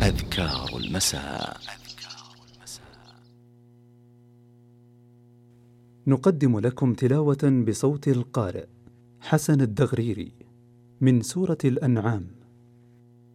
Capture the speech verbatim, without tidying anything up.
أذكار المساء. نقدم لكم تلاوة بصوت القارئ حسن الدغريري من سورة الأنعام.